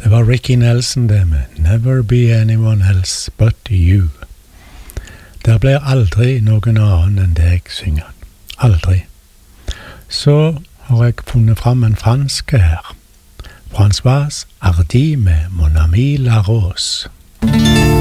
Det var Ricky Nelson det med Never Be Anyone Else But You. Der blir aldri noen annen enn det jeg synger. Aldri. Så har jeg funnet fram en franske her. Françoise Hardy med Mon Ami La Rose.